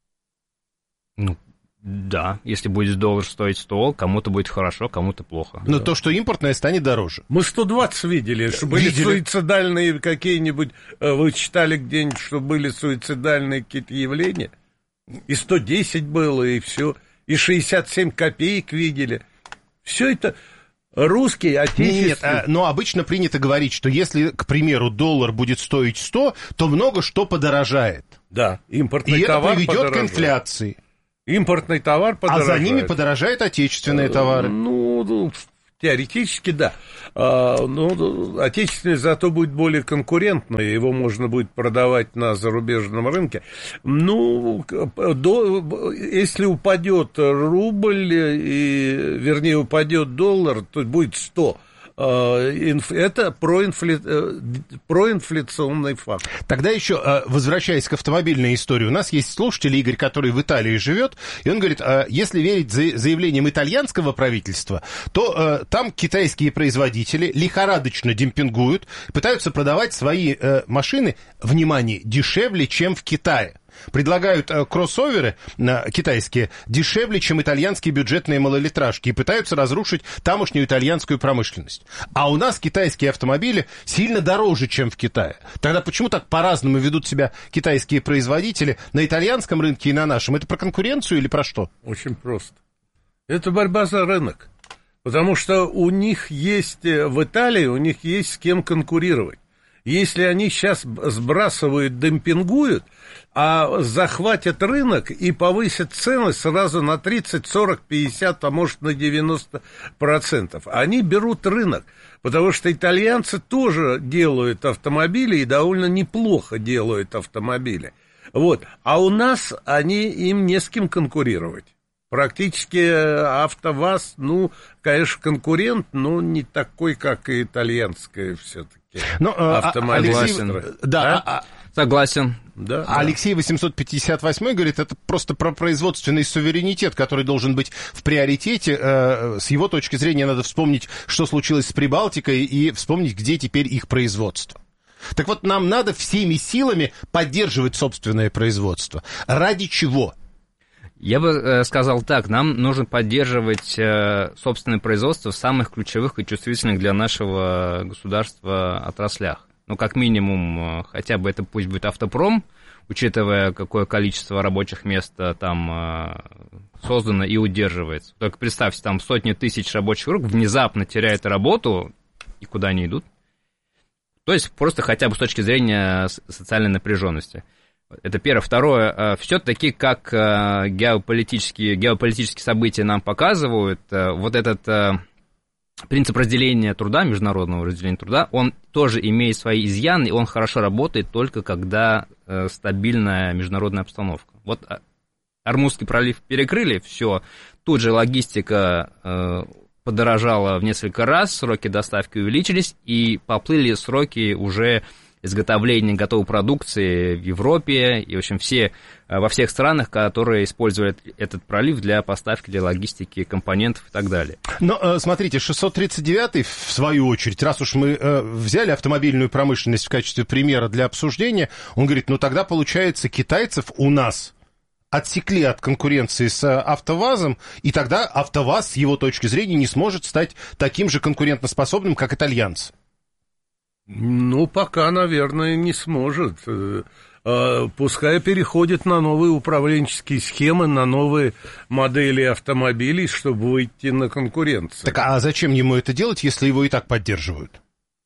Да, если будет доллар стоить 100, кому-то будет хорошо, кому-то плохо. Но то, что импортное, станет дороже. Мы 120 видели, что были суицидальные какие-нибудь, вы читали где-нибудь, что были суицидальные какие-то явления, и 110 было, и все, и 67 копеек видели. Все это русские, отечественные. Нет, но обычно принято говорить, что если, к примеру, доллар будет стоить 100, то много что подорожает. Да, импортный товар и это приведет подорожает. к инфляции. Импортный товар подорожает. А за ними подорожают отечественные товары. Теоретически, да. Но отечественный зато будет более конкурентный, его можно будет продавать на зарубежном рынке. Если упадет рубль, вернее, упадет доллар, то будет 100. Это проинфляционный факт. Тогда еще, возвращаясь к автомобильной истории, у нас есть слушатель Игорь, который в Италии живет, и он говорит, если верить заявлениям итальянского правительства, то там китайские производители лихорадочно демпингуют, пытаются продавать свои машины, внимание, дешевле, чем в Китае. Предлагают кроссоверы китайские дешевле, чем итальянские бюджетные малолитражки, и пытаются разрушить тамошнюю итальянскую промышленность. А у нас китайские автомобили сильно дороже, чем в Китае. Тогда почему так по-разному ведут себя китайские производители на итальянском рынке и на нашем? Это про конкуренцию или про что? Очень просто. Это борьба за рынок. Потому что у них есть, в Италии у них есть с кем конкурировать. Если они сейчас сбрасывают, демпингуют, а захватят рынок и повысят цены сразу на 30, 40, 50, а может на 90%, они берут рынок, потому что итальянцы тоже делают автомобили и довольно неплохо делают автомобили. Вот. А у нас им не с кем конкурировать. Практически АвтоВАЗ, конечно, конкурент, но не такой, как и итальянская все-таки. Согласен. Да, Алексей 858 говорит, это просто про производственный суверенитет, который должен быть в приоритете. С его точки зрения надо вспомнить, что случилось с Прибалтикой, и вспомнить, где теперь их производство. Так вот, нам надо всеми силами поддерживать собственное производство. Ради чего? Я бы сказал так, нам нужно поддерживать собственное производство в самых ключевых и чувствительных для нашего государства отраслях. Как минимум, хотя бы это пусть будет автопром, учитывая, какое количество рабочих мест там создано и удерживается. Только представьте, там сотни тысяч рабочих рук внезапно теряют работу, и куда они идут? То есть просто хотя бы с точки зрения социальной напряженности. Это первое. Второе, все-таки, как геополитические события нам показывают, вот этот принцип разделения труда, международного разделения труда, он тоже имеет свои изъяны, и он хорошо работает только когда стабильная международная обстановка. Вот Ормузский пролив перекрыли, все, тут же логистика подорожала в несколько раз, сроки доставки увеличились, и поплыли сроки уже изготовления готовой продукции в Европе и, в общем, во всех странах, которые использовали этот пролив для поставки, для логистики компонентов и так далее. Но, смотрите, 639-й, в свою очередь, раз уж мы взяли автомобильную промышленность в качестве примера для обсуждения, он говорит, тогда, получается, китайцев у нас отсекли от конкуренции с АвтоВАЗом, и тогда АвтоВАЗ, с его точки зрения, не сможет стать таким же конкурентоспособным, как итальянцы. Пока, наверное, не сможет. Пускай переходит на новые управленческие схемы, на новые модели автомобилей, чтобы выйти на конкуренцию. Так а зачем ему это делать, если его и так поддерживают?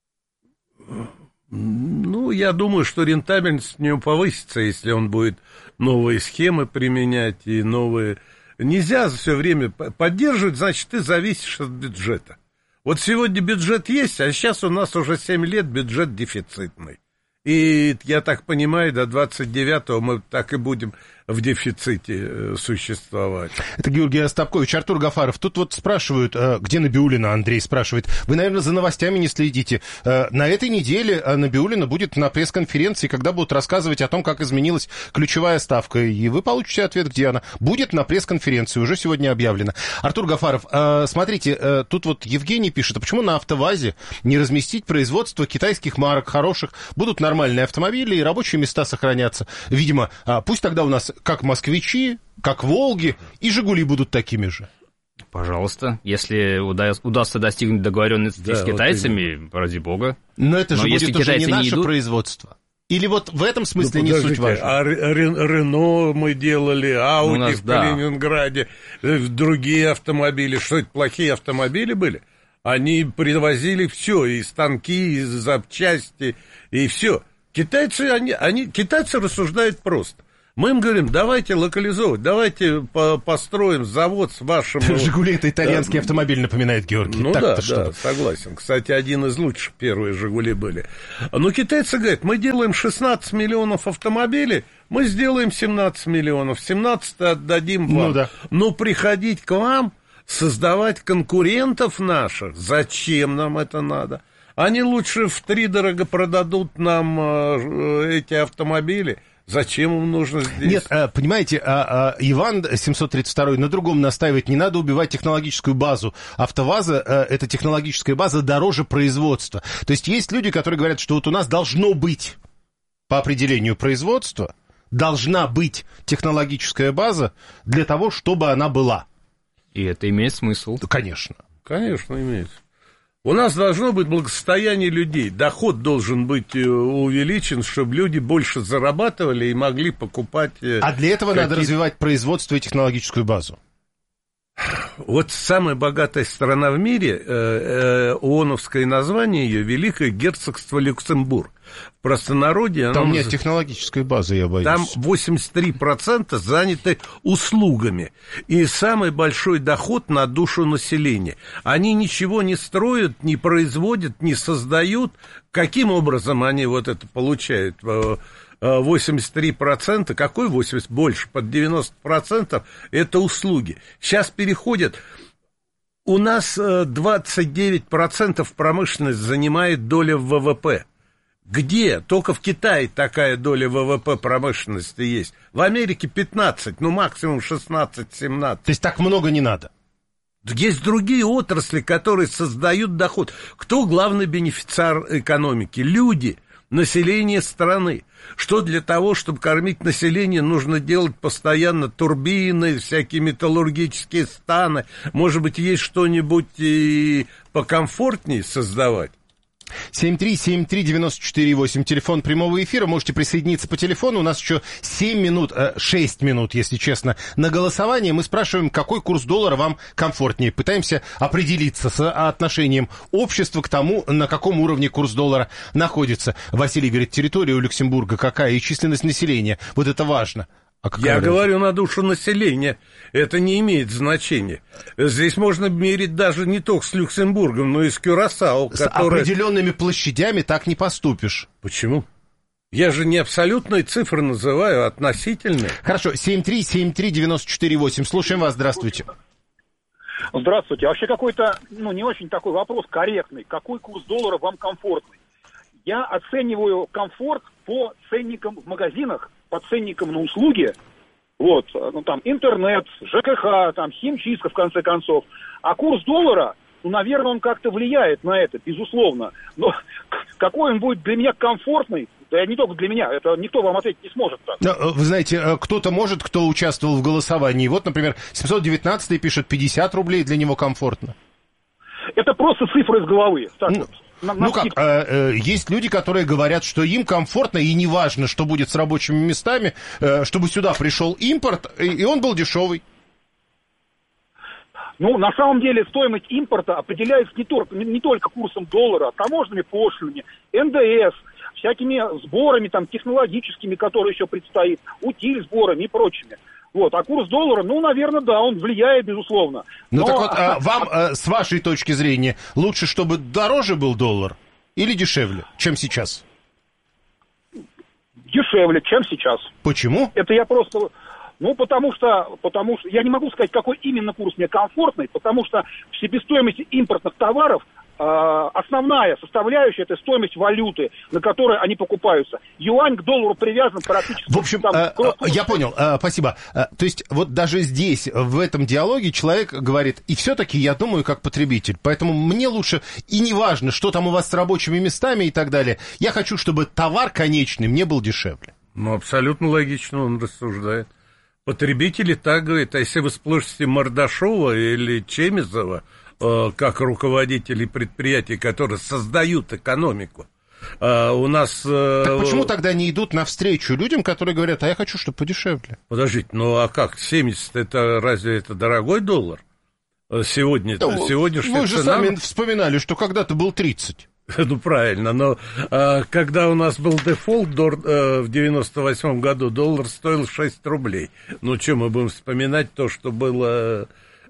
Я думаю, что рентабельность у него повысится, если он будет новые схемы применять и новые... Нельзя все время поддерживать, значит, ты зависишь от бюджета. Вот сегодня бюджет есть, а сейчас у нас уже 7 лет бюджет дефицитный. И, я так понимаю, до 29-го мы так и будем в дефиците существовать. Это Георгий Остапкович. Артур Гафаров. Тут вот спрашивают, где Набиуллина, Андрей спрашивает. Вы, наверное, за новостями не следите. На этой неделе Набиуллина будет на пресс-конференции, когда будут рассказывать о том, как изменилась ключевая ставка. И вы получите ответ, где она. Будет на пресс-конференции, уже сегодня объявлено. Артур Гафаров, смотрите, тут вот Евгений пишет, а почему на АвтоВАЗе не разместить производство китайских марок хороших? Будут нормальные автомобили, и рабочие места сохранятся. Видимо, пусть тогда у нас как москвичи, как Волги, и Жигули будут такими же. Пожалуйста, если удастся достигнуть договоренности с китайцами, вот ради бога. Но это же будет уже не наше производство. Или вот в этом смысле не суть важна? А Рено мы делали, Ауди в Калининграде, другие автомобили. Что это, плохие автомобили были? Они привозили все, и станки, и запчасти, и все. Китайцы рассуждают просто. Мы им говорим, давайте локализовывать, давайте построим завод с вашим... «Жигули» — это итальянский автомобиль, напоминает Георгий. Ну да, согласен. Кстати, один из лучших, первые «Жигули» были. Но китайцы говорят, мы делаем 16 миллионов автомобилей, мы сделаем 17 миллионов, 17 отдадим вам. Ну да. Но приходить к вам, создавать конкурентов наших, зачем нам это надо? Они лучше втридорого продадут нам эти автомобили. Зачем им нужно здесь? Нет, понимаете, Иван 732 на другом настаивает, не надо убивать технологическую базу. АвтоВАЗа, эта технологическая база дороже производства. То есть есть люди, которые говорят, что вот у нас должно быть, по определению производства, должна быть технологическая база для того, чтобы она была. И это имеет смысл. Конечно. Конечно, имеет. У нас должно быть благосостояние людей, доход должен быть увеличен, чтобы люди больше зарабатывали и могли покупать... А для этого надо развивать производство и технологическую базу. Вот самая богатая страна в мире, ООНовское название ее, Великое Герцогство Люксембург. В простонародье... Там нет технологической базы, я боюсь. Там 83% заняты услугами. И самый большой доход на душу населения. Они ничего не строят, не производят, не создают. Каким образом они вот это получают? 83%, какой 80%? Больше, под 90% это услуги. Сейчас переходят... У нас 29% промышленность занимает доля в ВВП. Где? Только в Китае такая доля ВВП промышленности есть. В Америке 15, ну максимум 16-17. То есть так много не надо? Есть другие отрасли, которые создают доход. Кто главный бенефициар экономики? Люди, население страны. Что для того, чтобы кормить население, нужно делать постоянно турбины, всякие металлургические станы. Может быть, есть что-нибудь и покомфортнее создавать? 7373948, телефон прямого эфира, можете присоединиться по телефону, у нас еще 6 минут, если честно, на голосование. Мы спрашиваем, какой курс доллара вам комфортнее, пытаемся определиться с отношением общества к тому, на каком уровне курс доллара находится. Василий говорит, территория у Люксембурга какая и численность населения, вот это важно. Я говорю на душу населения, это не имеет значения. Здесь можно мерить даже не только с Люксембургом, но и с Кюрасао. С определенными площадями так не поступишь. Почему? Я же не абсолютные цифры называю, а относительные. Хорошо, 7373948, слушаем вас, здравствуйте. Здравствуйте. Вообще какой-то, не очень такой вопрос корректный. Какой курс доллара вам комфортный? Я оцениваю комфорт по ценникам в магазинах, по ценникам на услуги, там интернет, ЖКХ, там химчистка, в конце концов. А курс доллара, наверное, он как-то влияет на это, безусловно. Но какой он будет для меня комфортный, да не только для меня, это никто вам ответить не сможет. Так. Вы знаете, кто-то может, кто участвовал в голосовании. Вот, например, 719 пишет, 50 рублей для него комфортно. Это просто цифры из головы. Так вот. Есть люди, которые говорят, что им комфортно и не важно, что будет с рабочими местами, чтобы сюда пришел импорт, и он был дешевый. На самом деле стоимость импорта определяется не только курсом доллара, а таможенными пошлинами, НДС, всякими сборами там, технологическими, которые еще предстоит, утиль сборами и прочими. А курс доллара, наверное, да, он влияет, безусловно. Вам, с вашей точки зрения, лучше, чтобы дороже был доллар или дешевле, чем сейчас? дешевле, чем сейчас. Почему? Это я просто... Ну, потому что я не могу сказать, какой именно курс мне комфортный, потому что в себестоимости импортных товаров основная составляющая – это стоимость валюты, на которой они покупаются. Юань к доллару привязан практически... В общем, я понял, спасибо. То есть вот даже здесь, в этом диалоге, человек говорит, и все-таки я думаю как потребитель, поэтому мне лучше, и не важно, что там у вас с рабочими местами и так далее, я хочу, чтобы товар конечный мне был дешевле. Ну, абсолютно логично он рассуждает. Потребители так говорят, а если вы сплошите Мордашова или Чемизова, как руководители предприятий, которые создают экономику, у нас... Так почему тогда не идут навстречу людям, которые говорят, а я хочу, чтобы подешевле? Подождите, ну а как, 70, это разве это дорогой доллар? Сегодняшняя Вы же цена... сами вспоминали, что когда-то был 30. Ну, правильно, но когда у нас был дефолт в 98 году, доллар стоил 6 рублей. Ну, что мы будем вспоминать то, что было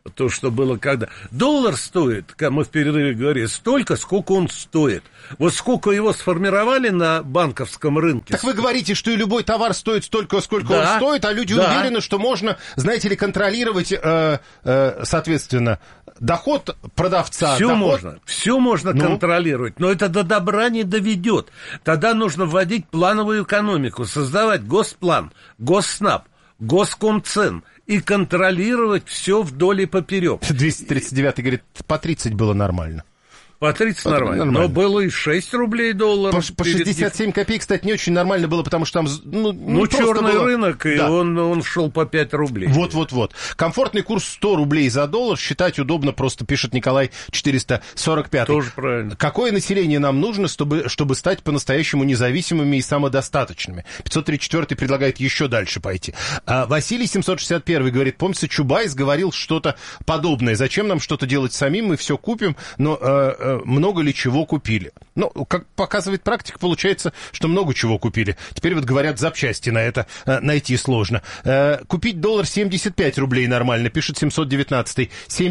когда. Доллар стоит, как мы в перерыве говорили, столько, сколько он стоит. Вот сколько его сформировали на банковском рынке. Так вы говорите, что и любой товар стоит столько, сколько он стоит, а люди уверены, что можно, знаете ли, контролировать, соответственно, доход продавца. Все можно контролировать, но это до добра не доведет. Тогда нужно вводить плановую экономику, создавать госплан, госснаб, госкомцен и контролировать все вдоль и поперек. 239 говорит, по 30 было нормально. По 30 нормально. Но было и 6 рублей доллар. По 67 копеек, кстати, не очень нормально было, потому что там... Ну черный рынок, и он шел по 5 рублей. Вот. Комфортный курс 100 рублей за доллар считать удобно, просто пишет Николай 445. Тоже правильно. Какое население нам нужно, чтобы стать по-настоящему независимыми и самодостаточными? 534 предлагает еще дальше пойти. Василий 761 говорит, помнится, Чубайс говорил что-то подобное. Зачем нам что-то делать самим, мы все купим, но... много ли чего купили. Ну, как показывает практика, получается, что много чего купили. Теперь вот говорят, запчасти на это найти сложно. Купить доллар 75 рублей нормально, пишет 719.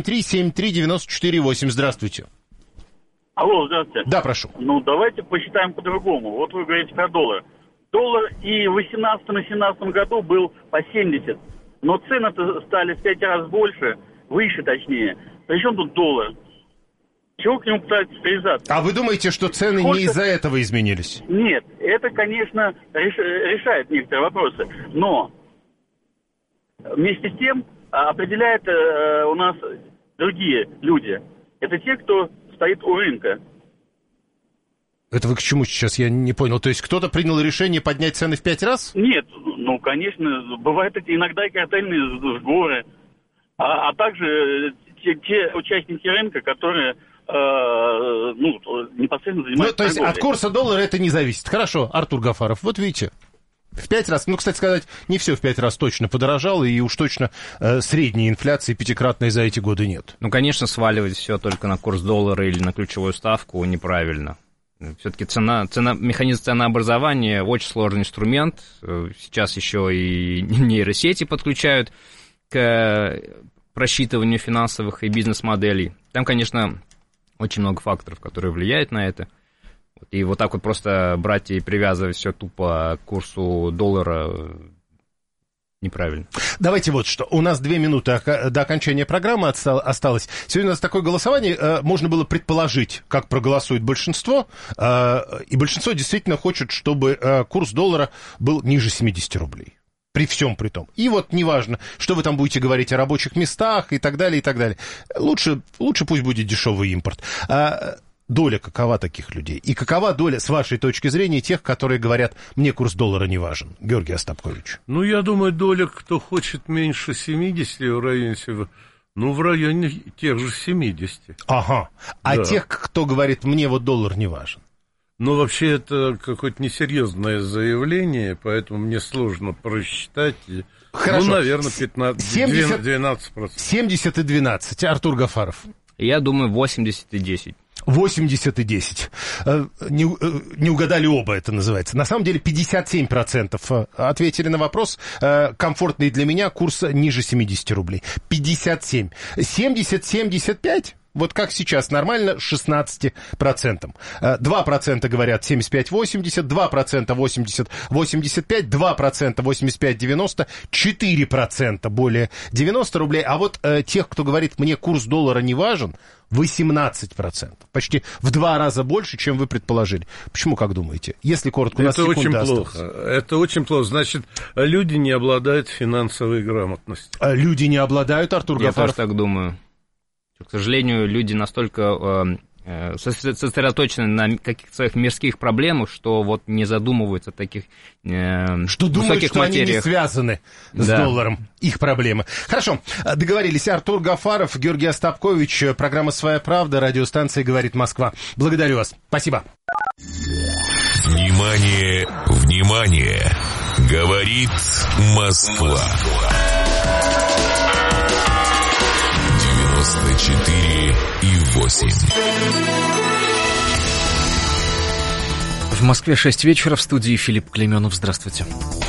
7373948. Здравствуйте. Алло, здравствуйте. Да, прошу. Ну, давайте посчитаем по-другому. Вот вы говорите про доллар. Доллар и в 18-17 году был по 70. Но цены-то стали в 5 раз больше, выше точнее. Причем тут доллар? Чего к нему пытаются привязаться? А вы думаете, что цены не из-за этого изменились? Нет, это, конечно, решает некоторые вопросы. Но вместе с тем определяет у нас другие люди. Это те, кто стоит у рынка. Это вы к чему сейчас? Я не понял. То есть кто-то принял решение поднять цены в 5 раз? Нет, ну, конечно, бывают иногда и картельные сборы. А также те участники рынка, которые... непосредственно занимается то есть торговлей. от курса доллара это не зависит. Хорошо, Артур Гафаров, вот видите, в 5 раз, кстати сказать, не все в 5 раз точно подорожало, и уж точно средней инфляции пятикратной за эти годы нет. Ну, конечно, сваливать все только на курс доллара или на ключевую ставку неправильно. Все-таки механизм ценообразования очень сложный инструмент. Сейчас еще и нейросети подключают к просчитыванию финансовых и бизнес-моделей. Там, конечно, очень много факторов, которые влияют на это. И вот так вот просто брать и привязывать все тупо к курсу доллара неправильно. Давайте вот что. У нас 2 минуты до окончания программы осталось. Сегодня у нас такое голосование. Можно было предположить, как проголосует большинство. И большинство действительно хочет, чтобы курс доллара был ниже 70 рублей. При всем при том. И вот неважно, что вы там будете говорить о рабочих местах и так далее, и так далее. Лучше пусть будет дешевый импорт. Доля какова таких людей? И какова доля, с вашей точки зрения, тех, которые говорят, мне курс доллара не важен? Георгий Остапкович. Ну, я думаю, доля, кто хочет меньше 70 в районе тех же 70. Ага. А да. Тех, кто говорит, мне вот доллар не важен? Ну, вообще, это какое-то несерьезное заявление, поэтому мне сложно просчитать. Хорошо. Ну, наверное, 12%. 70 и 12. Артур Гафаров. Я думаю, 80 и 10. 80 и 10. Не угадали оба, это называется. На самом деле 57% ответили на вопрос. Комфортный для меня курс ниже 70 рублей. 57. 70-75. Вот как сейчас нормально, 16%. 2% говорят 75-80, 2% 80-85, 2% 85-90, 4% более 90 рублей. А вот тех, кто говорит, мне курс доллара не важен, 18%. Почти в 2 раза больше, чем вы предположили. Почему, как думаете? Если коротко, у нас секунда осталась. Это очень плохо. Это очень плохо. Значит, люди не обладают финансовой грамотностью. Люди не обладают, Артур Гафаров? Я тоже так думаю. К сожалению, люди настолько сосредоточены на каких-то своих мирских проблемах, что вот не задумываются о таких что думают, что материях. Они не связаны с долларом, их проблемы. Хорошо, договорились. Артур Гафаров, Георгий Остапкович, программа «Своя правда», радиостанция «Говорит Москва». Благодарю вас. Спасибо. Внимание, внимание! Говорит Москва. 94,8. В Москве 6 вечера, в студии Филипп Клейменов. Здравствуйте.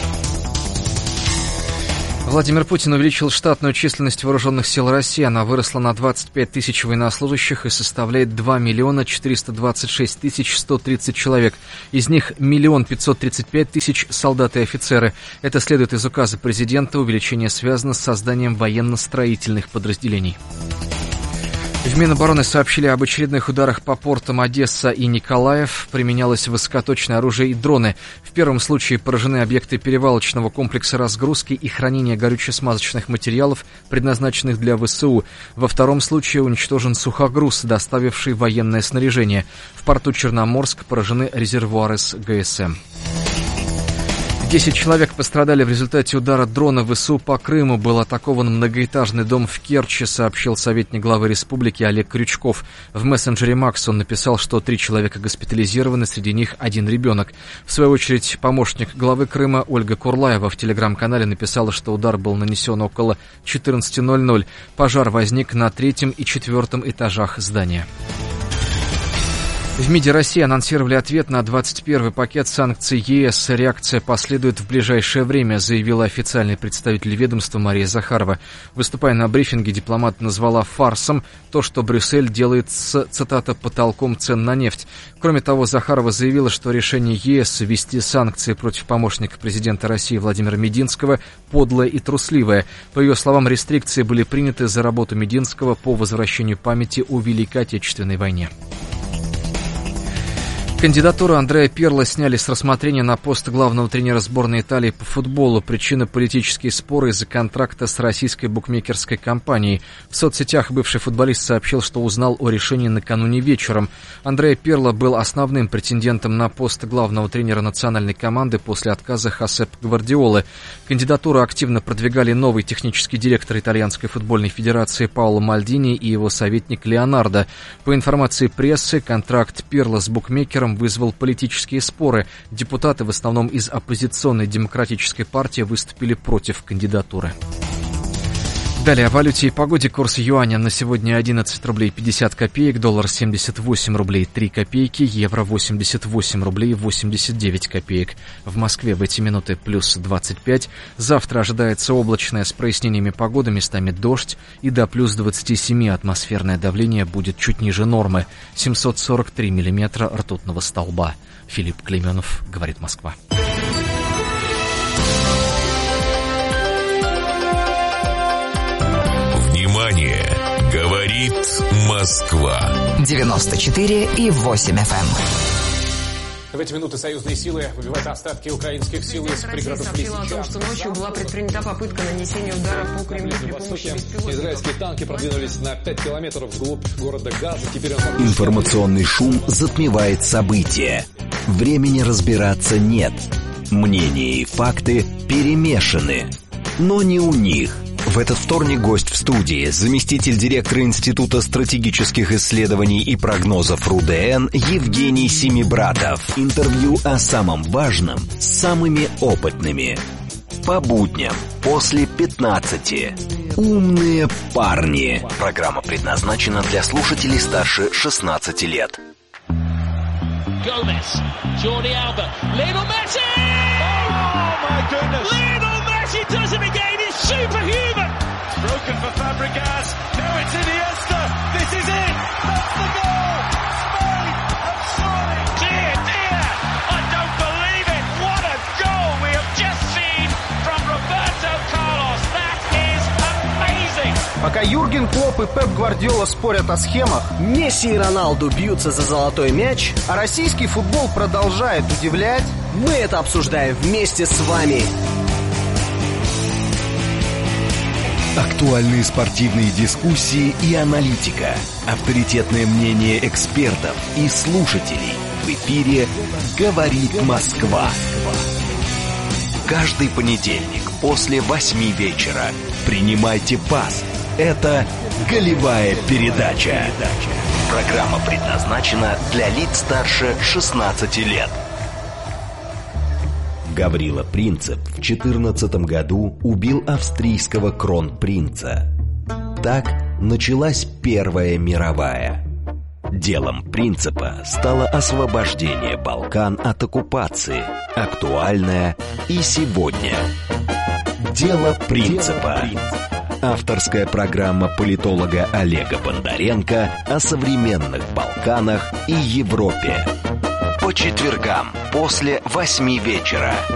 Владимир Путин увеличил штатную численность вооруженных сил России. Она выросла на 25 тысяч военнослужащих и составляет 2 миллиона 426 тысяч 130 человек. Из них 1 535 000 солдат и офицеры. Это следует из указа президента. Увеличение связано с созданием военно-строительных подразделений. В Минобороны сообщили об очередных ударах по портам Одесса и Николаев. Применялось высокоточное оружие и дроны. В первом случае поражены объекты перевалочного комплекса разгрузки и хранения горюче-смазочных материалов, предназначенных для ВСУ. Во втором случае уничтожен сухогруз, доставивший военное снаряжение. В порту Черноморск поражены резервуары с ГСМ. 10 человек пострадали в результате удара дрона ВСУ по Крыму. Был атакован многоэтажный дом в Керчи, сообщил советник главы республики Олег Крючков. В мессенджере Макс он написал, что 3 человека госпитализированы, среди них 1 ребенок. В свою очередь, помощник главы Крыма Ольга Курлаева в телеграм-канале написала, что удар был нанесен около 14:00. Пожар возник на 3-м и 4-м этажах здания. В МИДе России анонсировали ответ на 21-й пакет санкций ЕС. Реакция последует в ближайшее время, заявила официальный представитель ведомства Мария Захарова. Выступая на брифинге, дипломат назвала фарсом то, что Брюссель делает с, цитата, потолком цен на нефть. Кроме того, Захарова заявила, что решение ЕС ввести санкции против помощника президента России Владимира Мединского подлое и трусливое. По ее словам, рестрикции были приняты за работу Мединского по возвращению памяти о Великой Отечественной войне. Кандидатуру Андреа Пирло сняли с рассмотрения на пост главного тренера сборной Италии по футболу. Причина — политические споры из-за контракта с российской букмекерской компанией. В соцсетях бывший футболист сообщил, что узнал о решении накануне вечером. Андреа Пирло был основным претендентом на пост главного тренера национальной команды после отказа Хосеп Гвардиолы. Кандидатуру активно продвигали новый технический директор итальянской футбольной федерации Паоло Мальдини и его советник Леонардо. По информации прессы, контракт Пирло с букмекером вызвал политические споры. Депутаты, в основном из оппозиционной демократической партии, выступили против кандидатуры. Далее о валюте и погоде. Курс юаня на сегодня 11 рублей 50 копеек, доллар 78 рублей 3 копейки, евро 88 рублей 89 копеек. В Москве в эти минуты плюс 25. Завтра ожидается облачная с прояснениями погоды, местами дождь, и до плюс 27 атмосферное давление будет чуть ниже нормы. 743 миллиметра ртутного столба. Филипп Клейменов, говорит Москва. Внимание! Говорит Москва. 94,8 FM. В эти минуты союзные силы выбивают остатки украинских сил из пригородов сообщила о том, что ночью была предпринята попытка нанесения удара по Кремлю при помощи беспилотников. Израильские танки продвинулись на 5 километров вглубь города Газа. Теперь Информационный шум затмевает события. Времени разбираться нет. Мнения и факты перемешаны. Но не у них. В этот вторник гость в студии, заместитель директора Института стратегических исследований и прогнозов РУДН Евгений Семибратов. Интервью о самом важном с самыми опытными. По будням после 15. Умные парни. Программа предназначена для слушателей старше 16 лет. Gomez, Jordi Alba, Lionel Messi! Oh my goodness! Lionel Messi does it again! It's superhuman! looking for Fabregas. Now it's Iniesta. This is it. That's the goal. Spain have scored. Dear, dear, I don't believe it. What a goal we have just seen from Roberto Carlos. That is amazing. Пока Юрген Клопп и Пеп Гвардиола спорят о схемах, Месси и Роналду бьются за золотой мяч, а российский футбол продолжает удивлять, мы это обсуждаем вместе с вами. Актуальные спортивные дискуссии и аналитика. Авторитетное мнение экспертов и слушателей. В эфире «Говорит Москва». Каждый понедельник после 8 вечера принимайте пас. Это «Голевая передача». Программа предназначена для лиц старше 16 лет. Гаврила Принцип в 2014 году убил австрийского кронпринца. Так началась Первая мировая. Делом Принципа стало освобождение Балкан от оккупации, актуальное и сегодня. Дело Принципа. Авторская программа политолога Олега Бондаренко о современных Балканах и Европе. По четвергам после 8 вечера.